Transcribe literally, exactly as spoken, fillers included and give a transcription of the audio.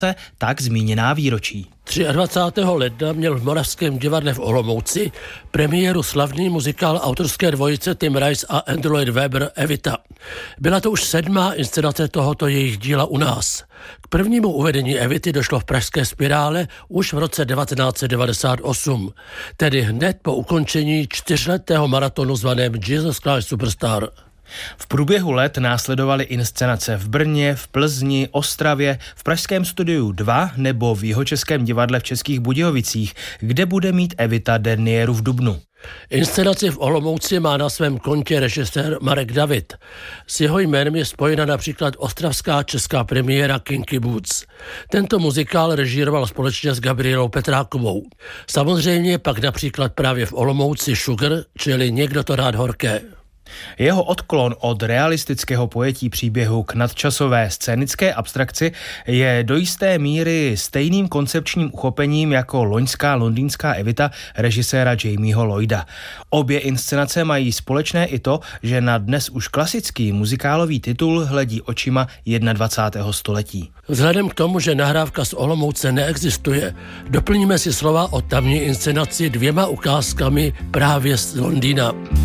tak zmíněná výročí. dvacátého třetího ledna měl v Moravském divadle v Olomouci premiéru slavný muzikál autorské dvojice Tim Rice a Andrew Lloyd Webber Evita. Byla to už sedmá inscenace tohoto jejich díla u nás. K prvnímu uvedení Evity došlo v pražské Spirále už v roce devatenáct set devadesát osm, tedy hned po ukončení čtyřletého maratonu zvaném Jesus Christ Superstar. V průběhu let následovaly inscenace v Brně, v Plzni, Ostravě, v Pražském studiu dva nebo v Jihočeském divadle v Českých Budějovicích, kde bude mít Evita derniéru v dubnu. Inscenaci v Olomouci má na svém kontě režisér Marek David. S jeho jménem je spojena například ostravská česká premiéra Kinky Boots. Tento muzikál režíroval společně s Gabrielou Petrákovou. Samozřejmě pak například právě v Olomouci Sugar, čili Někdo to rád horké. Jeho odklon od realistického pojetí příběhu k nadčasové scénické abstrakci je do jisté míry stejným koncepčním uchopením jako loňská londýnská Evita režiséra Jamieho Lloyda. Obě inscenace mají společné i to, že na dnes už klasický muzikálový titul hledí očima dvacátého prvního století. Vzhledem k tomu, že nahrávka z Olomouce neexistuje, doplníme si slova o tamní inscenaci dvěma ukázkami právě z Londýna.